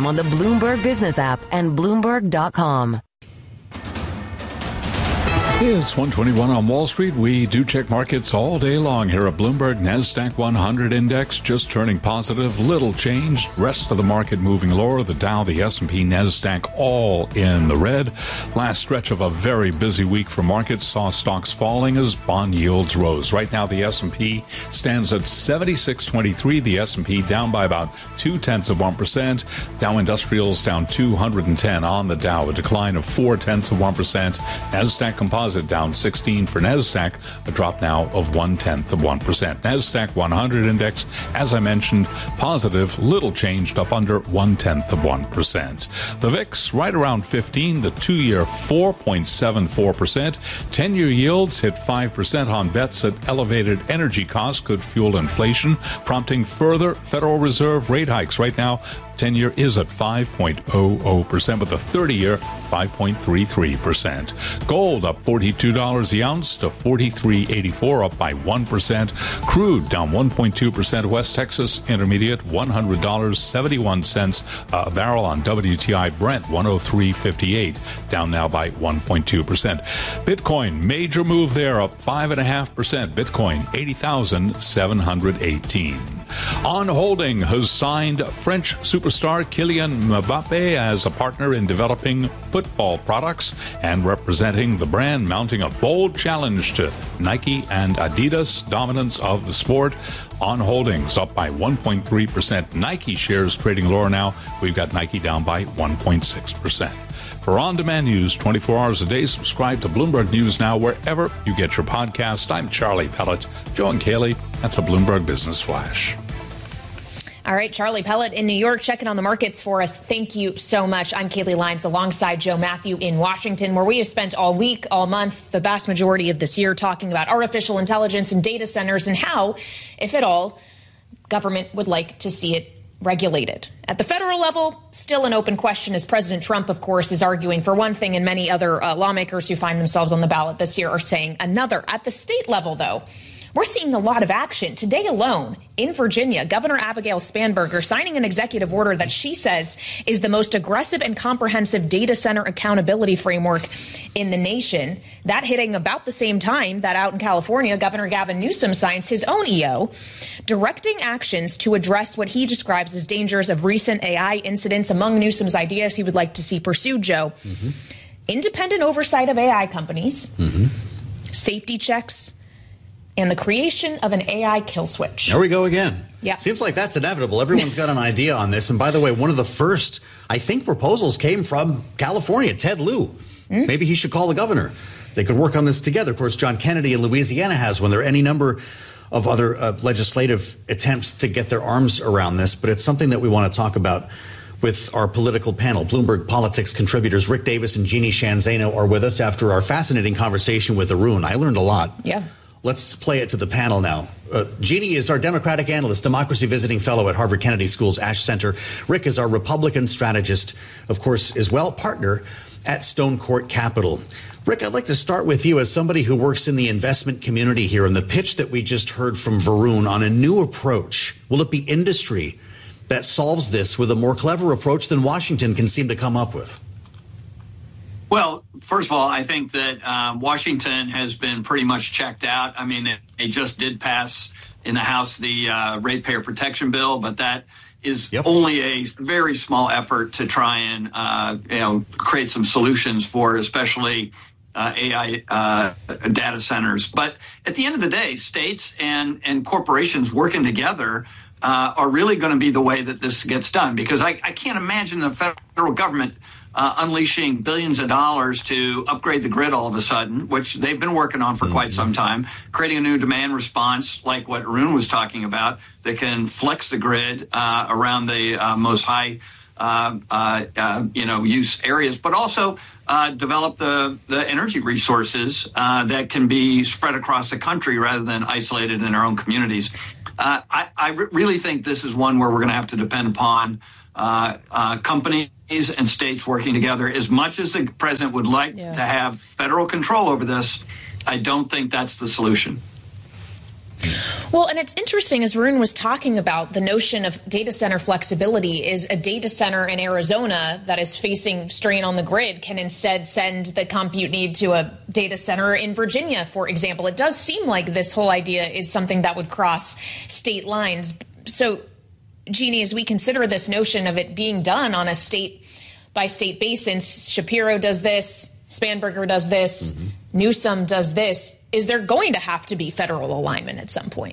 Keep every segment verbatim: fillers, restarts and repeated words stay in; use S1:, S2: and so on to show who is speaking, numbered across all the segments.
S1: on the Bloomberg Business app and Bloomberg dot com.
S2: It's one twenty-one on Wall Street. We do check markets all day long here at Bloomberg. NASDAQ one hundred index just turning positive. Little change. Rest of the market moving lower. The Dow, the S and P, NASDAQ all in the red. Last stretch of a very busy week for markets saw stocks falling as bond yields rose. Right now the S and P stands at seventy-six twenty-three. The S and P down by about two-tenths of one percent. Dow Industrials down two hundred ten on the Dow, a decline of four-tenths of one percent. NASDAQ Composite down sixteen for NASDAQ, a drop now of one-tenth of one percent. NASDAQ one hundred index, as I mentioned, positive, little changed, up under one-tenth of one percent. The V I X right around fifteen, the two-year four point seven four percent. ten-year yields hit five percent on bets that elevated energy costs could fuel inflation, prompting further Federal Reserve rate hikes. Right now, ten-year is at five point zero zero percent, with the thirty-year five point three three percent. Gold up forty-two dollars the ounce to forty-three eighty-four, up by one percent. Crude down one point two percent. West Texas Intermediate one hundred dollars and seventy-one cents a barrel on W T I. Brent one oh three fifty-eight, down now by one point two percent. Bitcoin, major move there, up five point five percent. Bitcoin eighty thousand seven hundred eighteen. On Holding has signed French superstar Kylian Mbappe as a partner in developing football products and representing the brand, mounting a bold challenge to Nike and Adidas' dominance of the sport. On Holdings up by one point three percent. Nike shares trading lower now. We've got Nike down by one point six percent. For on-demand news twenty-four hours a day, subscribe to Bloomberg News Now wherever you get your podcast. I'm Charlie Pellet. Joe and Kaylee, that's a Bloomberg Business Flash.
S3: All right, Charlie Pellet in New York checking on the markets for us. Thank you so much. I'm Kaylee Lyons alongside Joe Matthew in Washington, where we have spent all week, all month, the vast majority of this year talking about artificial intelligence and data centers and how, if at all, government would like to see it regulated. At the federal level, still an open question, as President Trump, of course, is arguing for one thing, and many other uh, lawmakers who find themselves on the ballot this year are saying another. At the state level, though, we're seeing a lot of action. Today alone, in Virginia, Governor Abigail Spanberger signing an executive order that she says is the most aggressive and comprehensive data center accountability framework in the nation. That hitting about the same time that out in California, Governor Gavin Newsom signs his own E O, directing actions to address what he describes as dangers of recent A I incidents. Among Newsom's ideas he would like to see pursued, Joe, mm-hmm. independent oversight of A I companies, mm-hmm. safety checks, and the creation of an A I kill switch.
S4: There we go again.
S3: Yeah.
S4: Seems like that's inevitable. Everyone's got an idea on this. And by the way, one of the first, I think, proposals came from California, Ted Lieu. Mm. Maybe he should call the governor. They could work on this together. Of course, John Kennedy in Louisiana has one. There are any number of other uh, legislative attempts to get their arms around this. But it's something that we want to talk about with our political panel. Bloomberg Politics contributors Rick Davis and Jeannie Shanzano are with us after our fascinating conversation with Arun. I learned a lot.
S3: Yeah.
S4: Let's play it to the panel now. Uh, Jeannie is our Democratic analyst, democracy visiting fellow at Harvard Kennedy School's Ash Center. Rick is our Republican strategist, of course, as well, partner at Stone Court Capital. Rick, I'd like to start with you as somebody who works in the investment community here. And the pitch that we just heard from Varun on a new approach, will it be industry that solves this with a more clever approach than Washington can seem to come up with?
S5: Well, first of all, I think that um, Washington has been pretty much checked out. I mean, they, they just did pass in the House the uh, ratepayer protection bill, but that is yep. only a very small effort to try and uh, you know create some solutions for especially uh, A I uh, data centers. But at the end of the day, states and, and corporations working together uh, are really going to be the way that this gets done, because I, I can't imagine the federal government Uh, unleashing billions of dollars to upgrade the grid all of a sudden, which they've been working on for mm-hmm. quite some time, creating a new demand response like what Arun was talking about that can flex the grid uh, around the uh, most high uh, uh, uh, you know, use areas, but also uh, develop the, the energy resources uh, that can be spread across the country rather than isolated in our own communities. Uh, I, I re- really think this is one where we're going to have to depend upon uh, uh, companies and states working together. As much as the president would like yeah. to have federal control over this, I don't think that's the solution.
S3: Well, and it's interesting, as Varun was talking about, the notion of data center flexibility is a data center in Arizona that is facing strain on the grid can instead send the compute need to a data center in Virginia, for example. It does seem like this whole idea is something that would cross state lines. So, Jeannie, as we consider this notion of it being done on a state by state basis, Shapiro does this, Spanberger does this, mm-hmm. Newsom does this. Is there going to have to be federal alignment at some point?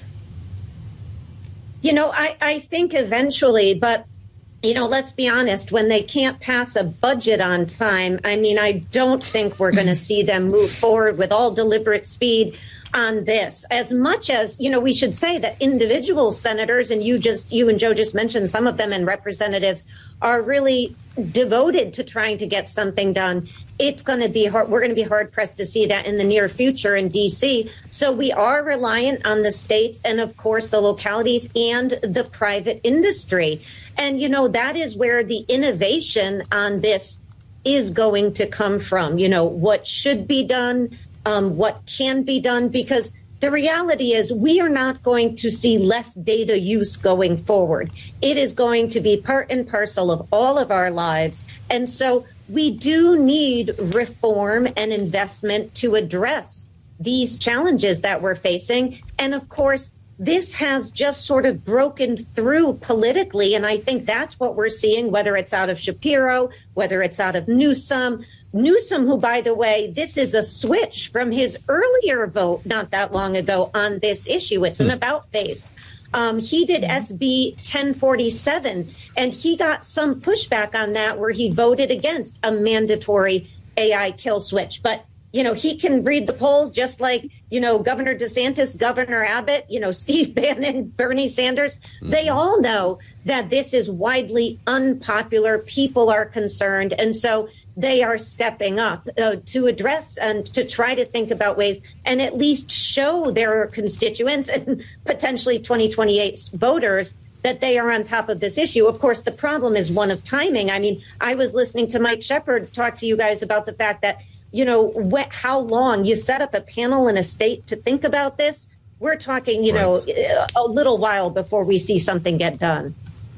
S6: You know, I, I think eventually, but, you know, let's be honest, when they can't pass a budget on time, I mean, I don't think we're going to see them move forward with all deliberate speed on this. As much as, you know, we should say that individual senators, and you just, you and Joe just mentioned some of them, and representatives are really devoted to trying to get something done. It's going to be hard. We're going to be hard pressed to see that in the near future in D C. So we are reliant on the states and, of course, the localities and the private industry. And, you know, that is where the innovation on this is going to come from. You know, what should be done, um, what can be done, because the reality is we are not going to see less data use going forward. It is going to be part and parcel of all of our lives. And so we do need reform and investment to address these challenges that we're facing. And of course, this has just sort of broken through politically. And I think that's what we're seeing, whether it's out of Shapiro, whether it's out of Newsom. Newsom, who, by the way, this is a switch from his earlier vote not that long ago on this issue. It's an about face. Um, he did S B ten forty-seven, and he got some pushback on that where he voted against a mandatory A I kill switch. But, you know, he can read the polls just like, you know, Governor DeSantis, Governor Abbott, you know, Steve Bannon, Bernie Sanders. Mm-hmm. They all know that this is widely unpopular. People are concerned. And so they are stepping up uh, to address and to try to think about ways and at least show their constituents and potentially twenty twenty-eight voters that they are on top of this issue. Of course, the problem is one of timing. I mean, I was listening to Mike Shepard talk to you guys about the fact that, you know, wh- how long you set up a panel in a state to think about this. We're talking, you right. know, a little while before we see something get done.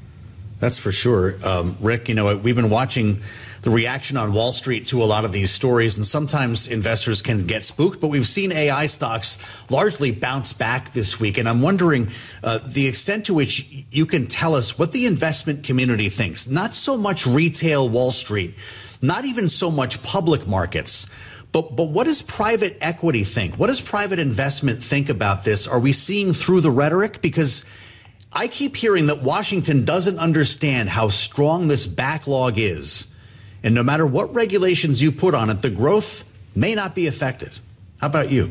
S4: That's for sure. Um, Rick, you know, we've been watching the reaction on Wall Street to a lot of these stories, and sometimes investors can get spooked, but we've seen A I stocks largely bounce back this week. And I'm wondering uh, the extent to which you can tell us what the investment community thinks, not so much retail Wall Street, not even so much public markets, but but what does private equity think? What does private investment think about this? Are we seeing through the rhetoric? Because I keep hearing that Washington doesn't understand how strong this backlog is. And no matter what regulations you put on it, the growth may not be affected. How about you?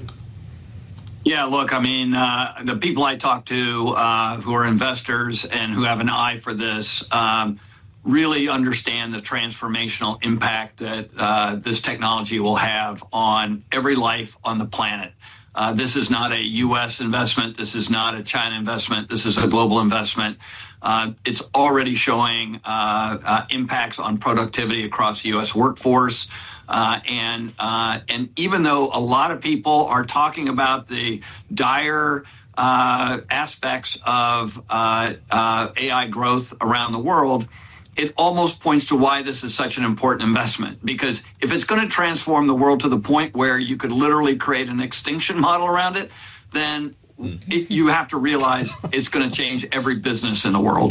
S5: Yeah, look, I mean, uh, the people I talk to uh, who are investors and who have an eye for this um, really understand the transformational impact that uh, this technology will have on every life on the planet. Uh, this is not a U S investment. This is not a China investment. This is a global investment. Uh, it's already showing uh, uh, impacts on productivity across the U S workforce. Uh, and uh, and even though a lot of people are talking about the dire uh, aspects of uh, uh, A I growth around the world, it almost points to why this is such an important investment. Because if it's going to transform the world to the point where you could literally create an extinction model around it, then it, you have to realize it's going to change every business in the world.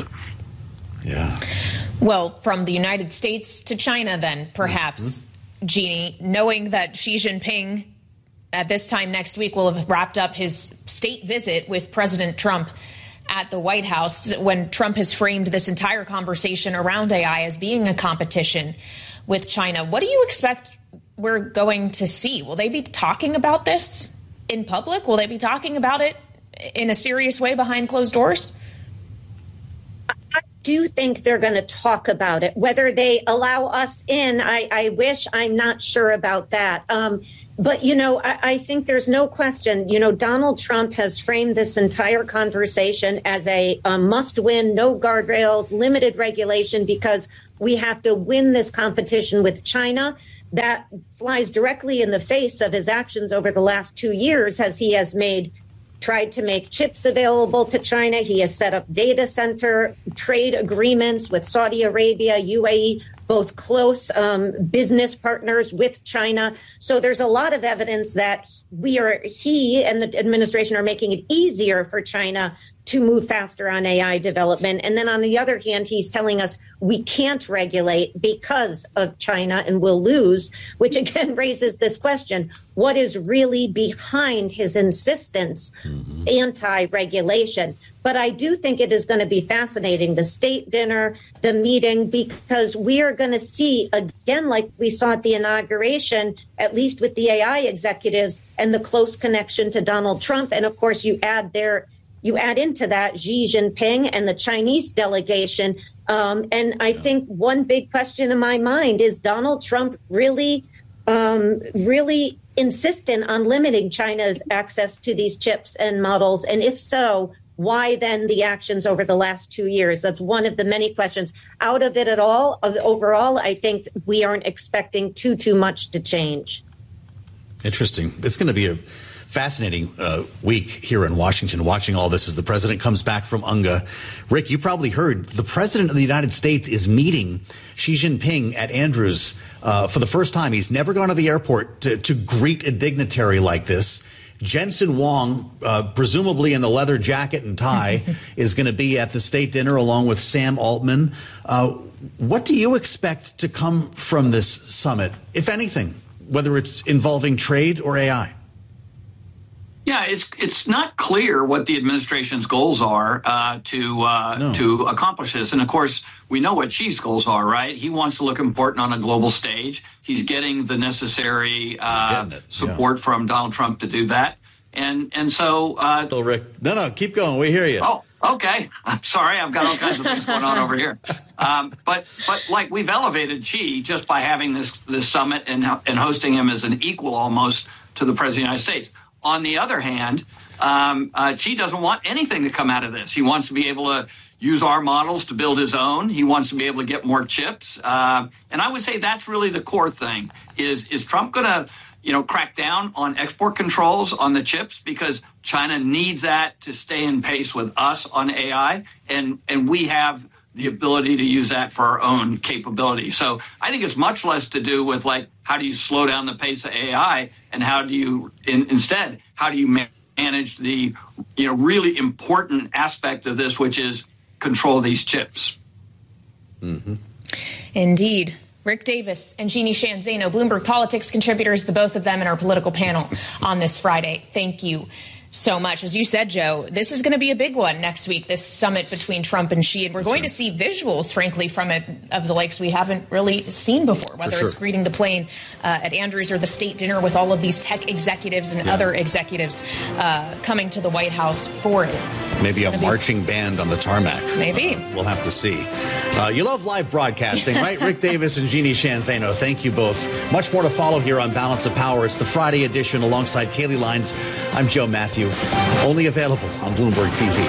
S4: Yeah.
S3: Well, from the United States to China, then, perhaps, mm-hmm. Jeannie, knowing that Xi Jinping at this time next week will have wrapped up his state visit with President Trump at the White House, when Trump has framed this entire conversation around A I as being a competition with China. What do you expect we're going to see? Will they be talking about this in public? Will they be talking about it in a serious way behind closed doors?
S6: I do think they're going to talk about it. Whether they allow us in, I, I wish. I'm not sure about that. Um, but, you know, I, I think there's no question, you know, Donald Trump has framed this entire conversation as a, a must win, no guardrails, limited regulation, because we have to win this competition with China. That flies directly in the face of his actions over the last two years as he has made tried to make chips available to China. He has set up data center trade agreements with Saudi Arabia, U A E, both close um, business partners with China. So there's a lot of evidence that we are, he and the administration are making it easier for China to move faster on A I development. And then on the other hand, he's telling us we can't regulate because of China and we'll lose, which again raises this question. What is really behind his insistence mm-hmm. anti-regulation? But I do think it is going to be fascinating, the state dinner, the meeting, because we are going to see, again, like we saw at the inauguration, at least with the A I executives and the close connection to Donald Trump. And of course, you add their You add into that Xi Jinping and the Chinese delegation. Um, and I think one big question in my mind is Donald Trump really, um, really insistent on limiting China's access to these chips and models? And if so, why then the actions over the last two years? That's one of the many questions. Out of it at all, of overall, I think we aren't expecting too, too much to change.
S4: Interesting. It's going to be a fascinating uh, week here in Washington, watching all this as the president comes back from U N G A. Rick, you probably heard the president of the United States is meeting Xi Jinping at Andrews uh, for the first time. He's never gone to the airport to, to greet a dignitary like this. Jensen Huang, uh, presumably in the leather jacket and tie, is going to be at the state dinner along with Sam Altman. Uh, what do you expect to come from this summit, if anything, whether it's involving trade or A I?
S5: Yeah, it's it's not clear what the administration's goals are uh, to uh, no. to accomplish this. And of course, we know what Xi's goals are, right? He wants to look important on a global stage. He's getting the necessary uh, support yeah. from Donald Trump to do that. And and so, uh,
S4: oh, Rick, no, no, keep going. We hear you.
S5: Oh, okay. I'm sorry, I've got all kinds of things going on over here. Um, but but like we've elevated Xi just by having this this summit and and hosting him as an equal almost to the president of the United States. On the other hand, um, uh, Xi doesn't want anything to come out of this. He wants to be able to use our models to build his own. He wants to be able to get more chips. Uh, and I would say that's really the core thing. Is is Trump going to, you know, crack down on export controls on the chips because China needs that to stay in pace with us on A I, and and we have the ability to use that for our own capability. So I think it's much less to do with like how do you slow down the pace of A I and how do you in, instead how do you ma- manage the you know really important aspect of this, which is control these chips.
S3: Mm-hmm. Indeed. Rick Davis and Jeannie Sheehan Zaino, Bloomberg Politics contributors, the both of them in our political panel on this Friday. Thank you so much. As you said, Joe, this is going to be a big one next week, this summit between Trump and Xi. And we're going to see visuals, frankly, from it of the likes we haven't really seen before, whether sure. it's greeting the plane uh, at Andrews or the state dinner with all of these tech executives and yeah. other executives uh, coming to the White House for it.
S4: Maybe a marching be... band on the tarmac.
S3: Maybe.
S4: Uh, we'll have to see. Uh, you love live broadcasting, right? Rick Davis and Jeannie Sheehan Zaino, thank you both. Much more to follow here on Balance of Power. It's the Friday edition alongside Kaylee Lines. I'm Joe Matthew. Only available on Bloomberg T V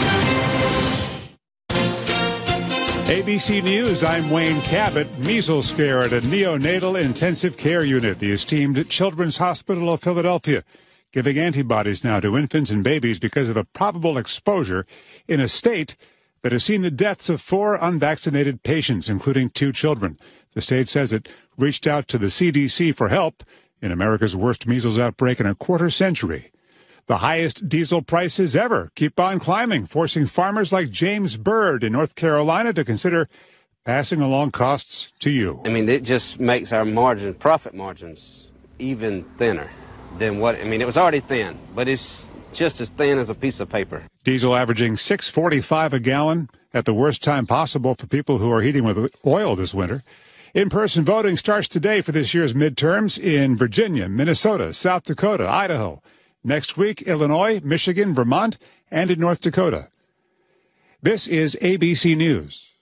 S4: and radio.
S7: A B C News, I'm Wayne Cabot. Measles scare at a neonatal intensive care unit, the esteemed Children's Hospital of Philadelphia, giving antibodies now to infants and babies because of a probable exposure in a state that has seen the deaths of four unvaccinated patients, including two children. The state says it reached out to the C D C for help in America's worst measles outbreak in a quarter century. The highest diesel prices ever keep on climbing, forcing farmers like James Bird in North Carolina to consider passing along costs to you.
S8: I mean, it just makes our margin, profit margins, even thinner than what, I mean, it was already thin, but it's just as thin as a piece of paper.
S7: Diesel averaging six forty-five a gallon at the worst time possible for people who are heating with oil this winter. In-person voting starts today for this year's midterms in Virginia, Minnesota, South Dakota, Idaho. Next week, Illinois, Michigan, Vermont, and in North Dakota. This is A B C News.